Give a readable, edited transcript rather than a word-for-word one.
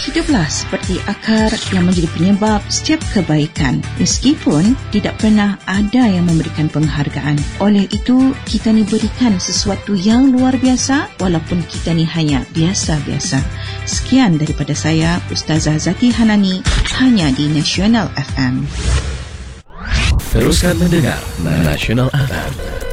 Hiduplah seperti akar yang menjadi penyebab setiap kebaikan, meskipun tidak pernah ada yang memberikan penghargaan. Oleh itu, kita ni berikan sesuatu yang luar biasa walaupun kita ni hanya biasa-biasa. Sekian daripada saya, Ustazah Zaki Hanani, hanya di Nasional FM. Teruskan mendengar Nasional FM.